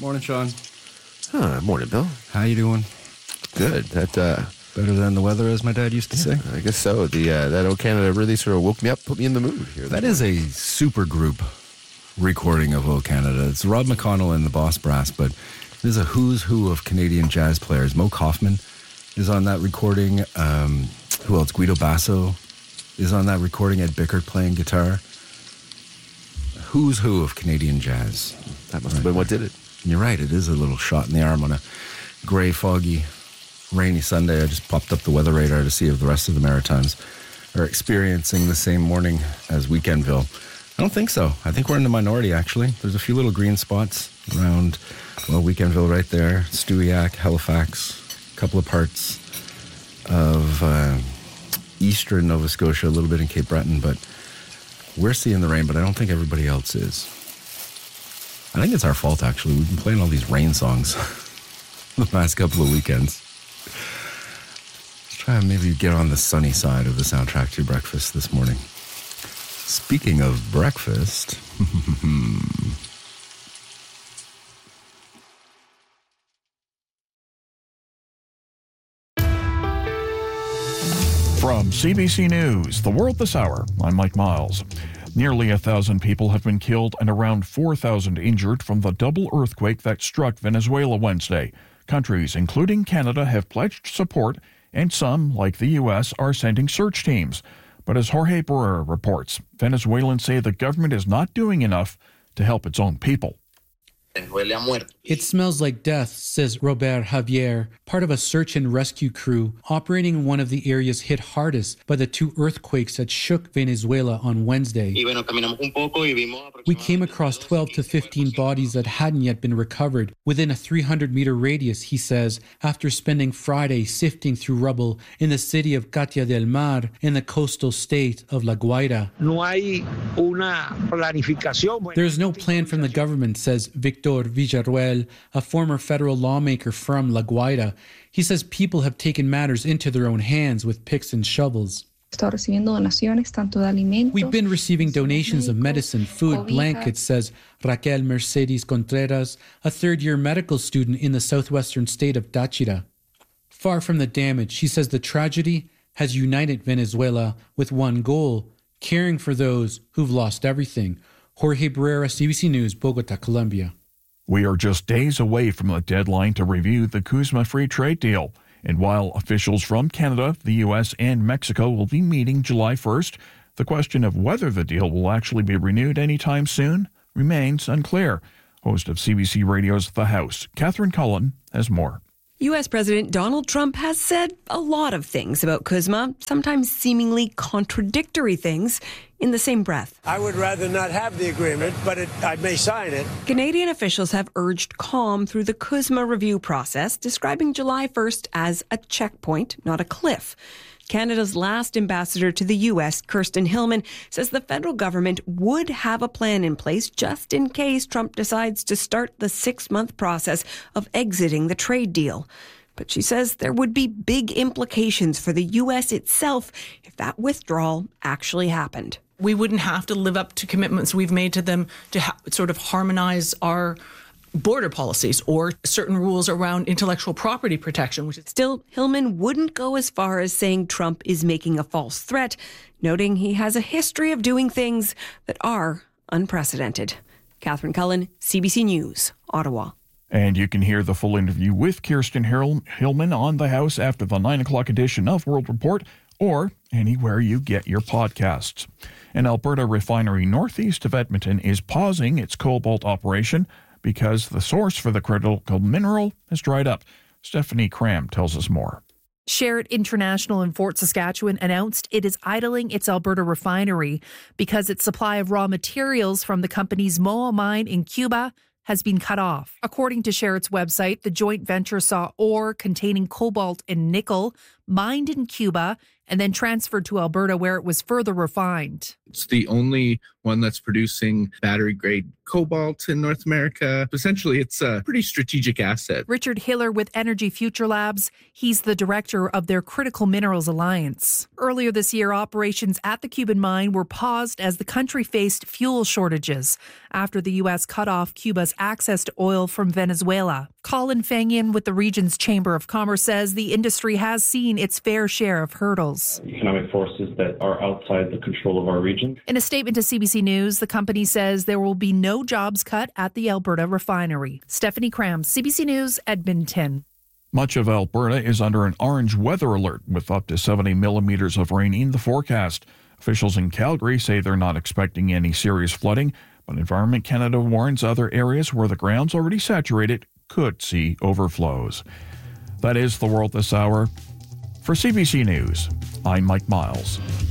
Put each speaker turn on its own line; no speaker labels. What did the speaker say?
Morning, Sean.
Morning, Bill.
How you doing?
Good. That
Better than the weather, as my dad used to say.
I guess so. That O Canada really sort of woke me up, put me in the mood here.
That is a super group recording of O Canada. It's Rob McConnell and the Boss Brass, but it is a who's who of Canadian jazz players. Mo Kaufman is on that recording. Who else? Guido Basso is on that recording. Ed Bickert playing guitar. Who's who of Canadian jazz.
That must have been what did it.
You're right. It is a little shot in the arm on a gray, foggy, rainy Sunday. I just popped up the weather radar to see if the rest of the Maritimes are experiencing the same morning as Weekendville. I don't think so. I think we're in the minority, actually. There's a few little green spots around, Weekendville right there, Stewiacke, Halifax, a couple of parts of eastern Nova Scotia, a little bit in Cape Breton, but we're seeing the rain, but I don't think everybody else is. I think it's our fault, actually. We've been playing all these rain songs the past couple of weekends. Let's try and maybe get on the sunny side of the soundtrack to breakfast this morning. Speaking of breakfast,
From CBC News, The World This Hour, I'm Mike Miles. Nearly 1,000 people have been killed and around 4,000 injured from the double earthquake that struck Venezuela Wednesday. Countries, including Canada, have pledged support, and some, like the U.S., are sending search teams. But as Jorge Barrera reports, Venezuelans say the government is not doing enough to help its own people.
It smells like death, says Robert Javier, part of a search and rescue crew operating in one of the areas hit hardest by the two earthquakes that shook Venezuela on Wednesday. We came across 12 to 15 bodies that hadn't yet been recovered within a 300-meter radius, he says, after spending Friday sifting through rubble in the city of Catia del Mar in the coastal state of La Guaira. There's no plan from the government, says Victor Villarruel, a former federal lawmaker from La Guaira. He says people have taken matters into their own hands with picks and shovels. We've been receiving donations of medicine, food, blankets, says Raquel Mercedes Contreras, a third-year medical student in the southwestern state of Táchira. Far from the damage, she says the tragedy has united Venezuela with one goal, caring for those who've lost everything. Jorge Barrera, CBC News, Bogota, Colombia.
We are just days away from the deadline to review the CUSMA free trade deal. And while officials from Canada, the U.S., and Mexico will be meeting July 1st, the question of whether the deal will actually be renewed anytime soon remains unclear. Host of CBC Radio's The House, Catherine Cullen, has more.
U.S. President Donald Trump has said a lot of things about CUSMA, sometimes seemingly contradictory things, in the same breath.
I would rather not have the agreement, but I may sign it.
Canadian officials have urged calm through the CUSMA review process, describing July 1st as a checkpoint, not a cliff. Canada's last ambassador to the U.S., Kirsten Hillman, says the federal government would have a plan in place just in case Trump decides to start the 6-month process of exiting the trade deal. But she says there would be big implications for the U.S. itself if that withdrawal actually happened.
We wouldn't have to live up to commitments we've made to them to sort of harmonize our border policies or certain rules around intellectual property protection.
Still, Hillman wouldn't go as far as saying Trump is making a false threat, noting he has a history of doing things that are unprecedented. Catherine Cullen, CBC News, Ottawa.
And you can hear the full interview with Kirsten Hillman on The House after the 9 o'clock edition of World Report or anywhere you get your podcasts. An Alberta refinery northeast of Edmonton is pausing its cobalt operation because the source for the critical mineral has dried up. Stephanie Cram tells us more.
Sherritt International in Fort Saskatchewan announced it is idling its Alberta refinery because its supply of raw materials from the company's Moa mine in Cuba has been cut off. According to Sherritt's website, the joint venture saw ore containing cobalt and nickel mined in Cuba and then transferred to Alberta, where it was further refined.
It's the only one that's producing battery-grade cobalt in North America. Essentially, it's a pretty strategic asset.
Richard Hiller with Energy Future Labs. He's the director of their Critical Minerals Alliance. Earlier this year, operations at the Cuban mine were paused as the country faced fuel shortages after the U.S. cut off Cuba's access to oil from Venezuela. Colin Fangian with the region's Chamber of Commerce says the industry has seen its fair share of hurdles.
Economic forces that are outside the control of our region.
In a statement to CBC News, the company says there will be no jobs cut at the Alberta refinery. Stephanie Cram, CBC News, Edmonton.
Much of Alberta is under an orange weather alert with up to 70 millimeters of rain in the forecast. Officials in Calgary say they're not expecting any serious flooding, but Environment Canada warns other areas where the ground's already saturated could see overflows. That is the world this hour. For CBC News, I'm Mike Miles.